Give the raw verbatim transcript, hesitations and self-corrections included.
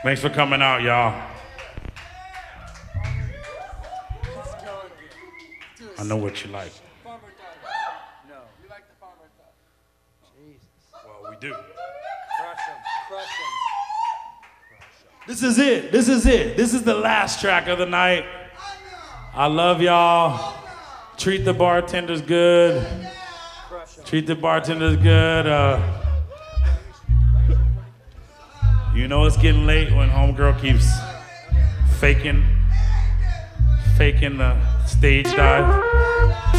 Thanks for coming out, y'all. I know what you like. No. You like the farmer thought. Jesus. Well, we do. Crush him. Crush him. This is it. This is it. This is the last track of the night. I love y'all. Treat the bartenders good. Treat the bartenders good. Uh, you know it's getting late when homegirl keeps faking, faking the stage dive.